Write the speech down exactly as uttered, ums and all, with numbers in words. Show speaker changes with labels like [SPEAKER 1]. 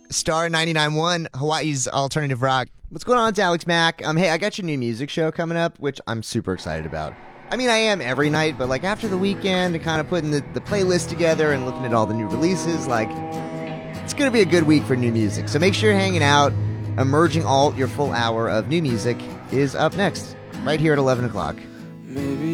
[SPEAKER 1] Star ninety-nine point one, Hawaii's alternative rock. What's going on? It's Alex Mack. Um, hey, I got your new music show coming up, which I'm super excited about. I mean, I am every night, but like after the weekend and kind of putting the, the playlist together and looking at all the new releases, like it's going to be a good week for new music. So make sure you're hanging out. Emerging Alt, your full hour of new music, is up next, right here at eleven o'clock.
[SPEAKER 2] Maybe